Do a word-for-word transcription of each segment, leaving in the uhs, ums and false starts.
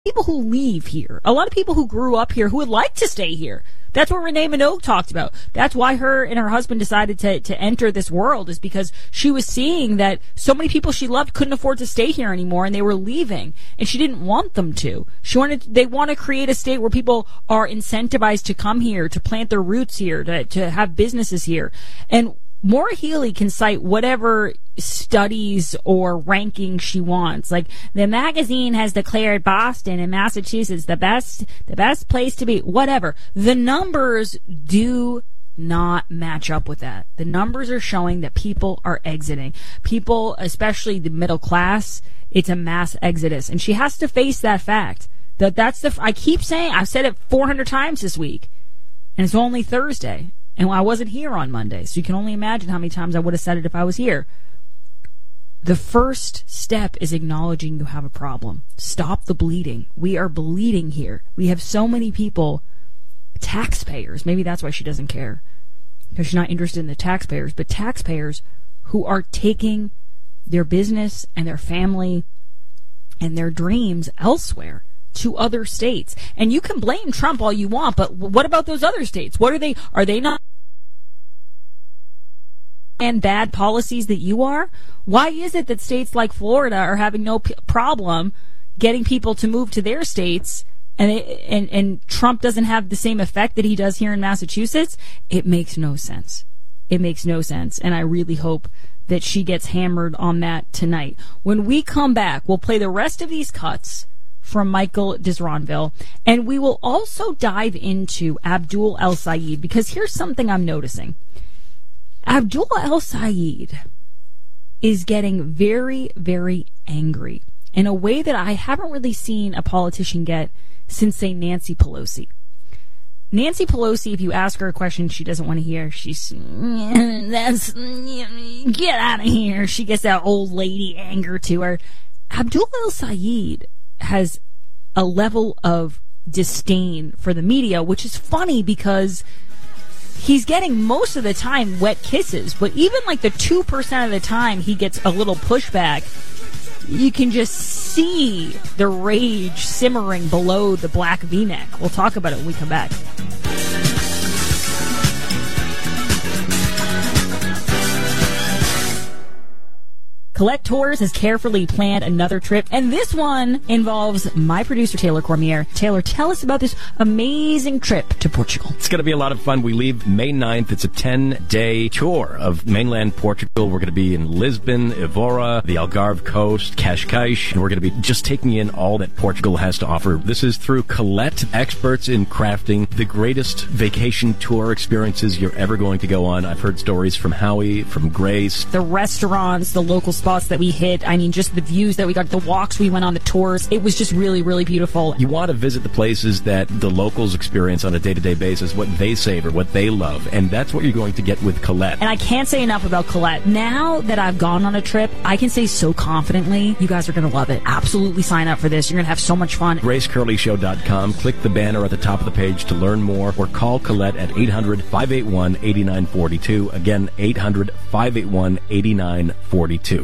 people who leave here, a lot of people who grew up here who would like to stay here. That's what Renee Minogue talked about. That's why her and her husband decided to, to enter this world, is because she was seeing that so many people she loved couldn't afford to stay here anymore, and they were leaving, and she didn't want them to. She wanted, they want to create a state where people are incentivized to come here, to plant their roots here, to, to have businesses here. And Maura Healey can cite whatever studies or rankings she wants. Like, the magazine has declared Boston and Massachusetts the best, the best place to be. Whatever. The numbers do not match up with that. The numbers are showing that people are exiting. People, especially the middle class, it's a mass exodus. And she has to face that fact. That that's the, I keep saying, I've said it four hundred times this week. And it's only Thursday. And I wasn't here on Monday, so you can only imagine how many times I would have said it if I was here. The first step is acknowledging you have a problem. Stop the bleeding. We are bleeding here. We have so many people, taxpayers, maybe that's why she doesn't care, because she's not interested in the taxpayers, but taxpayers who are taking their business and their family and their dreams elsewhere, to other states. And you can blame Trump all you want, but what about those other states? What are they, are they not and bad policies that you are? Why is it that states like Florida are having no p- problem getting people to move to their states, and, it, and and Trump doesn't have the same effect that he does here in Massachusetts? It makes no sense. It makes no sense. And I really hope that she gets hammered on that tonight. When we come back, we'll play the rest of these cuts from Michael Disronville, and we will also dive into Abdul El-Sayed, because here's something I'm noticing. Abdul El-Sayed is getting very, very angry in a way that I haven't really seen a politician get since, say, Nancy Pelosi. Nancy Pelosi, if you ask her a question she doesn't want to hear, she's, that's, get out of here. She gets that old lady anger to her. Abdul El-Sayed has a level of disdain for the media, which is funny because he's getting most of the time wet kisses, but even like the two percent of the time he gets a little pushback, you can just see the rage simmering below the black V-neck. We'll talk about it when we come back. Colette Tours has carefully planned another trip, and this one involves my producer, Taylor Cormier. Taylor, tell us about this amazing trip to Portugal. It's going to be a lot of fun. We leave May ninth. It's a ten-day tour of mainland Portugal. We're going to be in Lisbon, Évora, the Algarve coast, Cascais, and we're going to be just taking in all that Portugal has to offer. This is through Colette, experts in crafting the greatest vacation tour experiences you're ever going to go on. I've heard stories from Howie, from Grace. The restaurants, the local spots that we hit, I mean, just the views that we got, the walks we went on, the tours, it was just really, really beautiful. You want to visit the places that the locals experience on a day-to-day basis, what they savor, what they love, and that's what you're going to get with Colette. And I can't say enough about Colette. Now that I've gone on a trip, I can say so confidently, you guys are going to love it. Absolutely sign up for this. You're going to have so much fun. Grace Curley Show dot com. Click the banner at the top of the page to learn more, or call Colette at eight hundred, five eight one, eight nine four two. Again, eight hundred, five eight one, eight nine four two.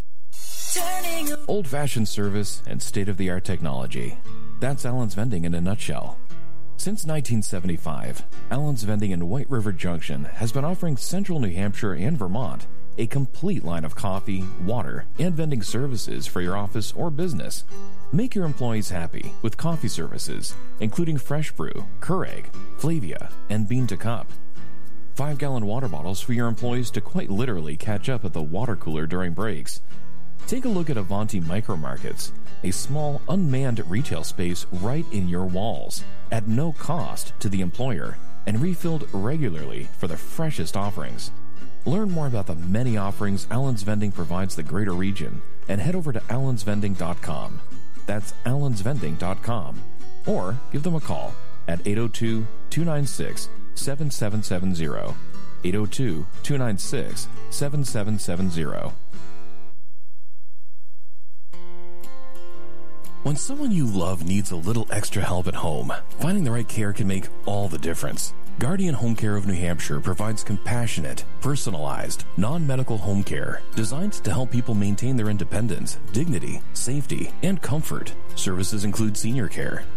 Old-fashioned service and state-of-the-art technology. That's Allen's Vending in a nutshell. Since nineteen seventy-five, Allen's Vending in White River Junction has been offering Central New Hampshire and Vermont a complete line of coffee, water, and vending services for your office or business. Make your employees happy with coffee services, including Fresh Brew, Keurig, Flavia, and Bean to Cup. Five-gallon water bottles for your employees to quite literally catch up at the water cooler during breaks. Take a look at Avanti Micro Markets, a small, unmanned retail space right in your walls, at no cost to the employer, and refilled regularly for the freshest offerings. Learn more about the many offerings Allen's Vending provides the greater region, and head over to allens vending dot com. That's allens vending dot com. Or give them a call at eight oh two, two nine six, seven seven seven zero. eight oh two, two nine six, seven seven seven zero. When someone you love needs a little extra help at home, finding the right care can make all the difference. Guardian Home Care of New Hampshire provides compassionate, personalized, non-medical home care designed to help people maintain their independence, dignity, safety, and comfort. Services include senior care,